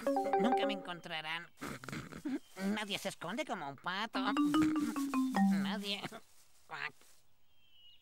Nunca me encontrarán. Nadie se esconde como un pato. Nadie. Cuac.